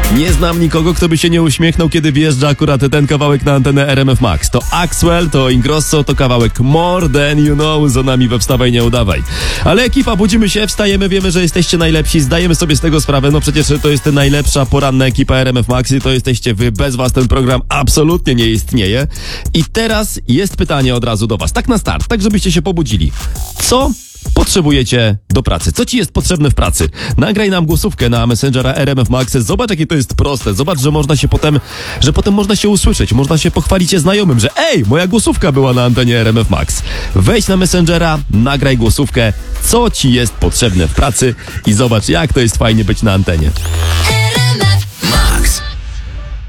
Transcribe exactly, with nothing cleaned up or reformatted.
Nie znam nikogo, kto by się nie uśmiechnął, kiedy wjeżdża akurat ten kawałek na antenę R M F Max. To Axwell, to Ingrosso, to kawałek More Than You Know za nami we Wstawaj, nie udawaj. Ale ekipa, budzimy się, wstajemy, wiemy, że jesteście najlepsi, zdajemy sobie z tego sprawę, no przecież to jest najlepsza poranna ekipa R M F Max i to jesteście wy, bez was ten program absolutnie nie istnieje. I teraz jest pytanie od razu do was, tak na start, tak żebyście się pobudzili. Co potrzebujecie do pracy? Co ci jest potrzebne w pracy? Nagraj nam głosówkę na Messengera R M F Max. Zobacz, jakie to jest proste. Zobacz, że można się potem, że potem można się usłyszeć. Można się pochwalić się znajomym, że ej, moja głosówka była na antenie R M F Max. Wejdź na Messengera, nagraj głosówkę, co ci jest potrzebne w pracy i zobacz, jak to jest fajnie być na antenie.